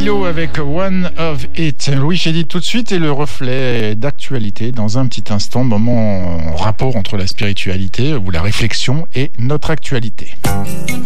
Milo avec One of It. Louis Chédid tout de suite et le reflet d'actualité dans un petit instant, moment en rapport entre la spiritualité ou la réflexion et notre actualité.